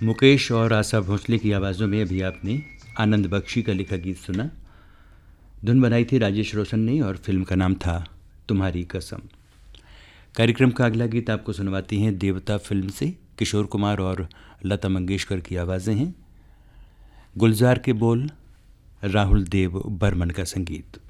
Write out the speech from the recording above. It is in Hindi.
मुकेश और आशा भोसले की आवाज़ों में अभी आपने आनंद बख्शी का लिखा गीत सुना। धुन बनाई थी राजेश रोशन ने और फिल्म का नाम था तुम्हारी कसम। कार्यक्रम का अगला गीत आपको सुनवाती हैं देवता फिल्म से। किशोर कुमार और लता मंगेशकर की आवाज़ें हैं। गुलजार के बोल, राहुल देव बर्मन का संगीत।